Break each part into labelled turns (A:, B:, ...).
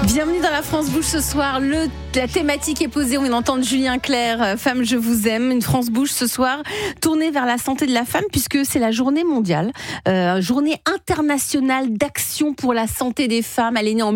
A: Bienvenue dans la France Bouge ce soir. La thématique est posée. On vient d'entendre Julien Clerc, Femme, je vous aime. Une France Bouge ce soir tournée vers la santé de la femme puisque c'est la journée mondiale, journée internationale d'action pour la santé des femmes. Elle est née en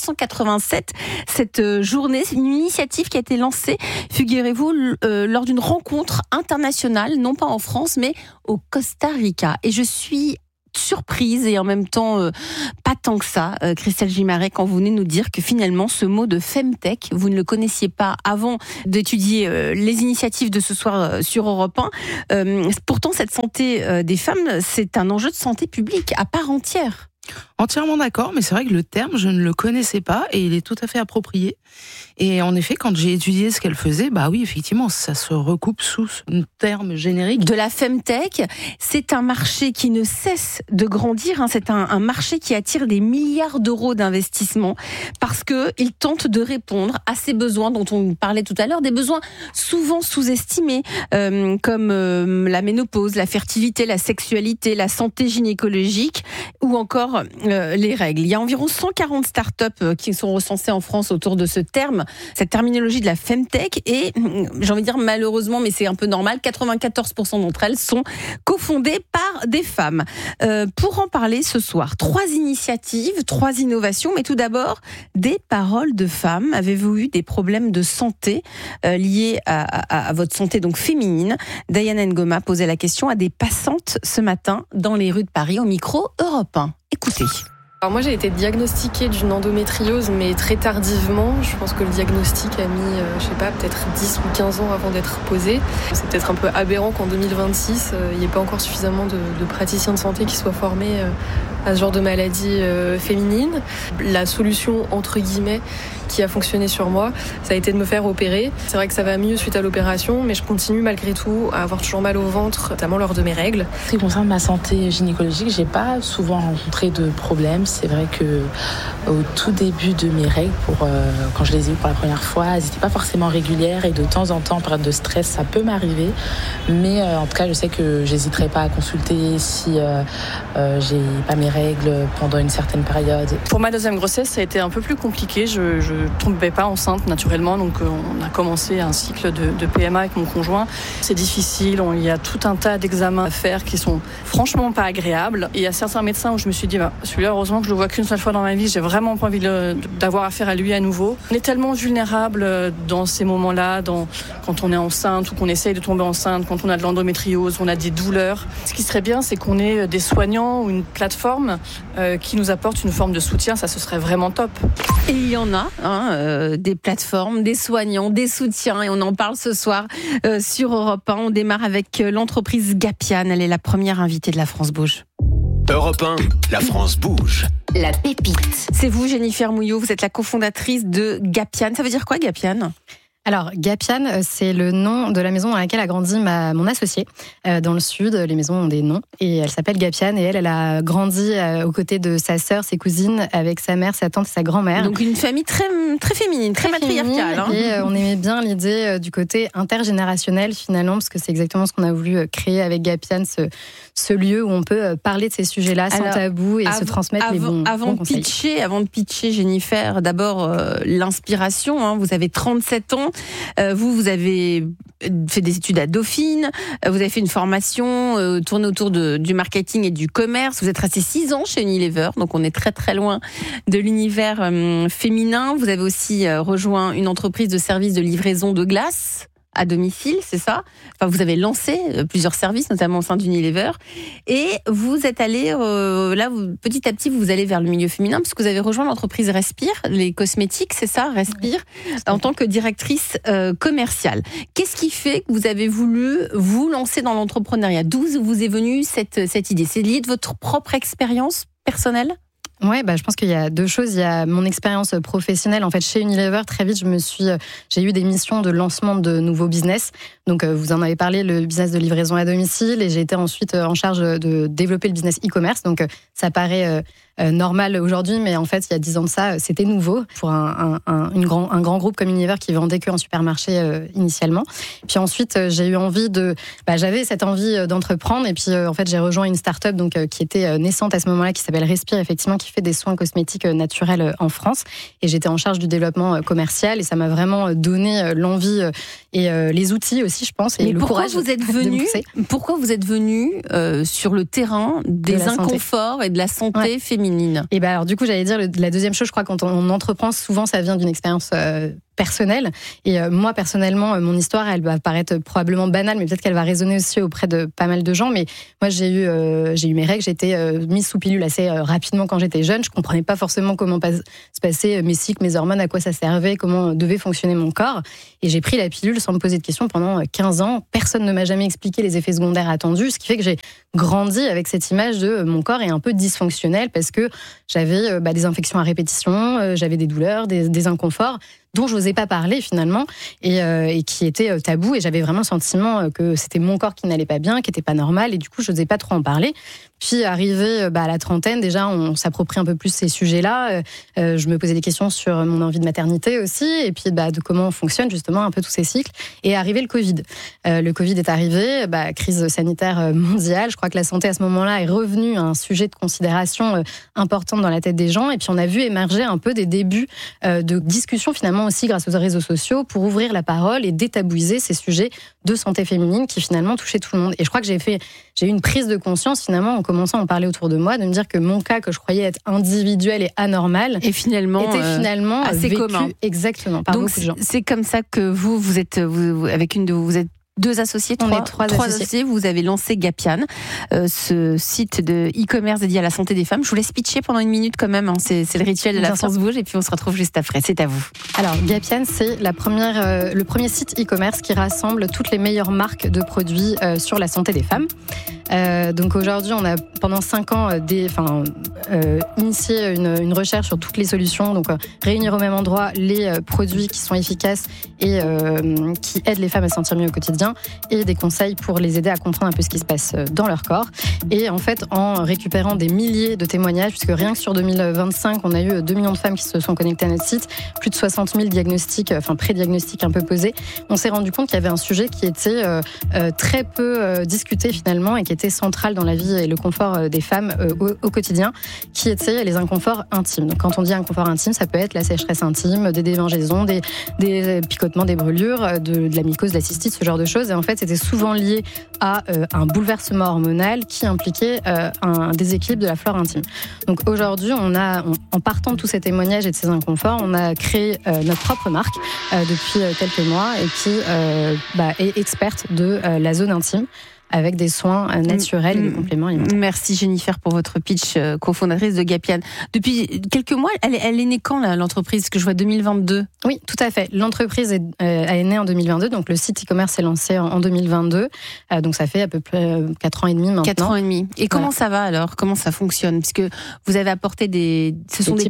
A: 1987. Cette journée, c'est une initiative qui a été lancée, figurez-vous, lors d'une rencontre internationale, non pas en France, mais au Costa Rica. Et je suis surprise et en même temps pas tant que ça, Christelle Gimaret, quand vous venez nous dire que finalement ce mot de Femtech, vous ne le connaissiez pas avant d'étudier les initiatives de ce soir sur Europe 1. Pourtant, cette santé des femmes, c'est un enjeu de santé publique à part entière.
B: Entièrement d'accord, mais c'est vrai que le terme, je ne le connaissais pas et il est tout à fait approprié. Et en effet, quand j'ai étudié ce qu'elle faisait, bah oui, effectivement, ça se recoupe sous un terme générique.
A: De la Femtech, c'est un marché qui ne cesse de grandir. C'est un marché qui attire des milliards d'euros d'investissement parce qu'il tente de répondre à ces besoins dont on parlait tout à l'heure, des besoins souvent sous-estimés, comme la ménopause, la fertilité, la sexualité, la santé gynécologique ou encore les règles. Il y a environ 140 startups qui sont recensées en France autour de ce terme, cette terminologie de la Femtech, et j'ai envie de dire malheureusement, mais c'est un peu normal, 94% d'entre elles sont cofondées par des femmes. Pour en parler ce soir, 3 initiatives, 3 innovations, mais tout d'abord, des paroles de femmes. Avez-vous eu des problèmes de santé liés à votre santé donc féminine? Diana Ngoma posait la question à des passantes ce matin dans les rues de Paris au micro Europe 1. Écoutez.
C: Alors moi j'ai été diagnostiquée d'une endométriose mais très tardivement. Je pense que le diagnostic a mis, peut-être 10 ou 15 ans avant d'être posé. C'est peut-être un peu aberrant qu'en 2026, il n'y ait pas encore suffisamment de praticiens de santé qui soient formés à ce genre de maladie féminine. La solution, entre guillemets, qui a fonctionné sur moi, ça a été de me faire opérer. C'est vrai que ça va mieux suite à l'opération, mais je continue malgré tout à avoir toujours mal au ventre, notamment lors de mes règles.
B: Ce qui concerne ma santé gynécologique, j'ai pas souvent rencontré de problèmes. C'est vrai que au tout début de mes règles, quand je les ai eues pour la première fois, elles n'étaient pas forcément régulières et de temps en temps, en période de stress, ça peut m'arriver. Mais en tout cas, je sais que j'hésiterai pas à consulter si j'ai pas mes règles pendant une certaine période.
D: Pour ma deuxième grossesse, ça a été un peu plus compliqué. Je tombais pas enceinte naturellement, donc on a commencé un cycle de PMA avec mon conjoint. C'est difficile, il y a tout un tas d'examens à faire qui sont franchement pas agréables. Et il y a certains médecins où je me suis dit, celui-là, heureusement que je le vois qu'une seule fois dans ma vie, j'ai vraiment pas envie d'avoir affaire à lui à nouveau. On est tellement vulnérable dans ces moments-là, quand on est enceinte ou qu'on essaye de tomber enceinte, quand on a de l'endométriose, on a des douleurs. Ce qui serait bien, c'est qu'on ait des soignants ou une plateforme qui nous apporte une forme de soutien, ça ce serait vraiment top.
A: Et il y en a, des plateformes, des soignants, des soutiens, et on en parle ce soir sur Europe 1. On démarre avec l'entreprise Gapian. Elle est la première invitée de la France Bouge.
E: Europe 1, la France bouge.
A: La pépite. C'est vous, Jennifer Mouillot, vous êtes la cofondatrice de Gapian. Ça veut dire quoi, Gapian ?
F: Alors, Gapian, c'est le nom de la maison dans laquelle a grandi mon associée. Dans le sud, les maisons ont des noms. Et elle s'appelle Gapian. Et elle a grandi aux côtés de sa sœur, ses cousines, avec sa mère, sa tante et sa grand-mère.
A: Donc une famille très, très féminine, très matriarcale.
F: Et on aimait bien l'idée du côté intergénérationnel, finalement, parce que c'est exactement ce qu'on a voulu créer avec Gapian, ce lieu où on peut parler de ces sujets-là sans tabou et se transmettre les bons conseils.
A: Avant de pitcher, Jennifer, d'abord l'inspiration. Vous avez 37 ans. Vous avez fait des études à Dauphine, vous avez fait une formation tournée autour du marketing et du commerce, vous êtes resté 6 ans chez Unilever, donc on est très très loin de l'univers féminin. Vous avez aussi rejoint une entreprise de services de livraison de glace à domicile, c'est ça ? Enfin, vous avez lancé plusieurs services, notamment au sein d'Unilever, et vous êtes allé, petit à petit, vous allez vers le milieu féminin, parce que vous avez rejoint l'entreprise Respire, les cosmétiques, c'est ça, Respire, en tant que directrice commerciale. Qu'est-ce qui fait que vous avez voulu vous lancer dans l'entrepreneuriat ? D'où vous est venue cette idée ? C'est lié de votre propre expérience personnelle ?
F: Ouais, je pense qu'il y a 2 choses. Il y a mon expérience professionnelle. En fait, chez Unilever, très vite, j'ai eu des missions de lancement de nouveaux business. Donc, vous en avez parlé, le business de livraison à domicile. Et j'ai été ensuite en charge de développer le business e-commerce. Donc, ça paraît normal aujourd'hui, mais en fait, il y a 10 ans de ça, c'était nouveau pour un grand groupe comme Unilever qui vendait qu'en supermarché initialement. Puis ensuite, j'ai eu envie j'avais cette envie d'entreprendre, et puis en fait, j'ai rejoint une start-up qui était naissante à ce moment-là, qui s'appelle Respire, effectivement, qui fait des soins cosmétiques naturels en France. Et j'étais en charge du développement commercial, et ça m'a vraiment donné l'envie et les outils aussi, je pense, et le courage.
A: Pourquoi vous êtes venu sur le terrain des inconforts et de la santé féminine?
F: Et alors du coup, j'allais dire la deuxième chose, je crois, quand on entreprend, souvent ça vient d'une expérience personnelle. Et moi, personnellement, mon histoire, elle va paraître probablement banale, mais peut-être qu'elle va résonner aussi auprès de pas mal de gens. Mais moi, j'ai eu mes règles, j'ai été mise sous pilule assez rapidement quand j'étais jeune. Je comprenais pas forcément comment se passaient mes cycles, mes hormones, à quoi ça servait, comment devait fonctionner mon corps. Et j'ai pris la pilule sans me poser de questions pendant 15 ans. Personne ne m'a jamais expliqué les effets secondaires attendus, ce qui fait que j'ai grandi avec cette image de mon corps est un peu dysfonctionnel parce que j'avais des infections à répétition, j'avais des douleurs, des inconforts dont je n'osais pas parler finalement et qui étaient tabous, et j'avais vraiment le sentiment que c'était mon corps qui n'allait pas bien, qui n'était pas normal, et du coup je n'osais pas trop en parler. Puis arrivé à la trentaine, déjà on s'approprie un peu plus ces sujets-là. Je me posais des questions sur mon envie de maternité aussi, et puis de comment fonctionnent justement un peu tous ces cycles. Et arrivé le Covid. Le Covid est arrivé, crise sanitaire mondiale. Je crois que la santé à ce moment-là est revenue un sujet de considération importante dans la tête des gens. Et puis on a vu émerger un peu des débuts de discussions finalement aussi grâce aux réseaux sociaux pour ouvrir la parole et détabouiser ces sujets de santé féminine qui finalement touchaient tout le monde. Et je crois que j'ai eu une prise de conscience finalement en commençant à en parler autour de moi, de me dire que mon cas que je croyais être individuel et anormal
A: était finalement assez
F: vécu
A: commun.
F: Exactement, par beaucoup de gens.
A: C'est comme ça que vous êtes avec une de vous êtes deux associés, trois associés. Vous avez lancé Gapian, ce site de e-commerce dédié à la santé des femmes. Je vous laisse pitcher pendant 1 minute quand même. C'est le rituel de la France Bouge, et puis on se retrouve juste après. C'est à vous.
F: Alors Gapian, c'est le premier site e-commerce qui rassemble toutes les meilleures marques de produits sur la santé des femmes. Donc aujourd'hui, on a pendant 5 ans initié une recherche sur toutes les solutions, donc réunir au même endroit les produits qui sont efficaces et qui aident les femmes à se sentir mieux au quotidien, et des conseils pour les aider à comprendre un peu ce qui se passe dans leur corps. Et en fait, en récupérant des milliers de témoignages, puisque rien que sur 2025, on a eu 2 millions de femmes qui se sont connectées à notre site, plus de 60 000 diagnostics, pré-diagnostics un peu posés, on s'est rendu compte qu'il y avait un sujet qui était très peu discuté finalement, et qui était central dans la vie et le confort des femmes au quotidien, qui étaient les inconforts intimes. Donc quand on dit inconfort intime, ça peut être la sécheresse intime, des démangeaisons, des picotements, des brûlures, de la mycose, de la cystite, ce genre de choses. Et en fait, c'était souvent lié à un bouleversement hormonal qui impliquait un déséquilibre de la flore intime. Donc aujourd'hui, en partant de tous ces témoignages et de ces inconforts, on a créé notre propre marque depuis quelques mois, et qui est experte de la zone intime, avec des soins naturels et des compléments alimentaires.
A: Merci Jennifer pour votre pitch, cofondatrice de Gapian. Depuis quelques mois, elle est née quand l'entreprise? Que je vois 2022.
F: Oui, tout à fait. L'entreprise est née en 2022, donc le site e-commerce est lancé en 2022. Donc ça fait à peu près 4 ans et demi maintenant.
A: 4 ans et demi. Et comment ça va alors? Comment ça fonctionne? Puisque vous avez apporté ce sont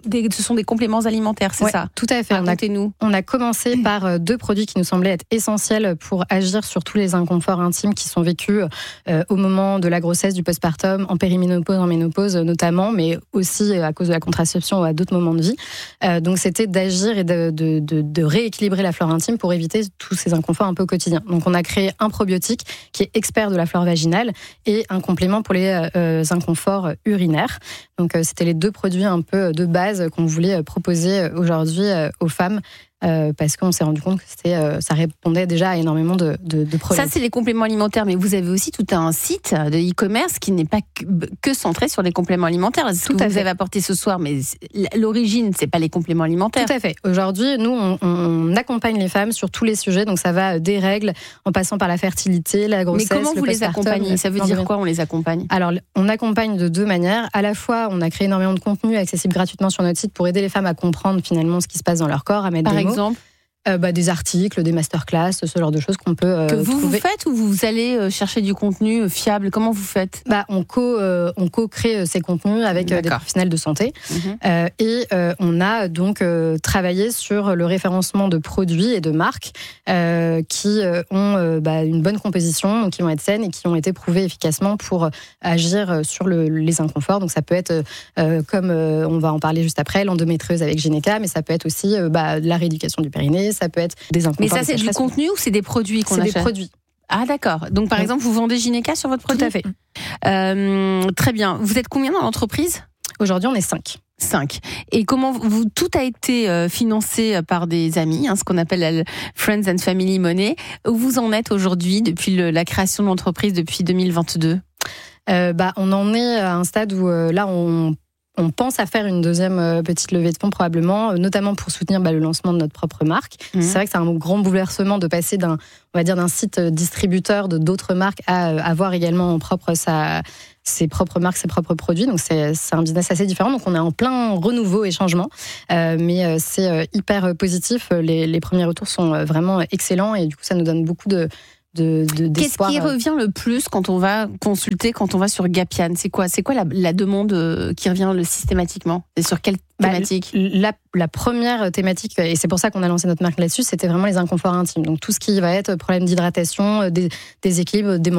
A: des compléments alimentaires, c'est ça?
F: Tout à fait.
A: Racontez-nous.
F: On a commencé par 2 produits qui nous semblaient être essentiels pour agir sur tous les inconforts intimes qui sont vécu au moment de la grossesse, du postpartum, en périménopause, en ménopause notamment, mais aussi à cause de la contraception ou à d'autres moments de vie. Donc c'était d'agir et de rééquilibrer la flore intime pour éviter tous ces inconforts un peu au quotidien. Donc on a créé un probiotique qui est expert de la flore vaginale et un complément pour les inconforts urinaires. Donc c'était les 2 produits un peu de base qu'on voulait proposer aujourd'hui aux femmes. Parce qu'on s'est rendu compte que ça répondait déjà à énormément de problèmes.
A: Ça, c'est les compléments alimentaires, mais vous avez aussi tout un site de e-commerce qui n'est pas que centré sur les compléments alimentaires. C'est ce que vous avez apporté ce soir, mais l'origine, c'est pas les compléments alimentaires.
F: Tout à fait. Aujourd'hui, nous, on accompagne les femmes sur tous les sujets, donc ça va des règles, en passant par la fertilité, la grossesse,
A: mais comment vous les accompagnez? Ça veut dire quoi, on les accompagne?
F: Alors, on accompagne de 2 manières. À la fois, on a créé énormément de contenu accessible gratuitement sur notre site pour aider les femmes à comprendre finalement ce qui se passe dans leur corps, à mettre des mots. Des articles, des masterclass, ce genre de choses qu'on peut
A: que vous
F: trouver.
A: faites ou vous allez chercher du contenu fiable? Comment vous faites?
F: On co-crée ces contenus avec des professionnels de santé. Et on a donc travaillé sur le référencement de produits et de marques qui ont une bonne composition, qui vont être saines et qui ont été prouvées efficacement pour agir sur les inconforts. Donc ça peut être, comme on va en parler juste après, l'endométriose avec Gynéca, mais ça peut être aussi la rééducation du périnée, ça peut être des inconforts.
A: Mais ça, c'est du contenu ou c'est des produits qu'on achète?
F: C'est des produits.
A: Ah d'accord. Donc par exemple, vous vendez Gynéca sur votre produit?
F: Tout à fait.
A: Très bien. Vous êtes combien dans l'entreprise?
F: Aujourd'hui, on est 5.
A: 5. Et comment tout a été financé par des amis, ce qu'on appelle la Friends and Family Money. Où vous en êtes aujourd'hui depuis la création de l'entreprise depuis 2022?
F: On en est à un stade où là, on pense à faire une deuxième petite levée de fonds probablement, notamment pour soutenir le lancement de notre propre marque. C'est vrai que c'est un grand bouleversement de passer d'un site distributeur de d'autres marques à avoir également en propre ses propres marques, ses propres produits. Donc c'est un business assez différent. Donc on est en plein renouveau et changement, mais c'est hyper positif. Les premiers retours sont vraiment excellents et du coup ça nous donne beaucoup d'espoir.
A: Qu'est-ce qui revient le plus quand on va consulter, quand on va sur Gapian? C'est quoi la demande qui revient systématiquéquipements? Et sur quelle thématique?
F: La première thématique, et c'est pour ça qu'on a lancé notre marque là-dessus, c'était vraiment les inconforts intimes. Donc tout ce qui va être problème d'hydratation, des équilibres, des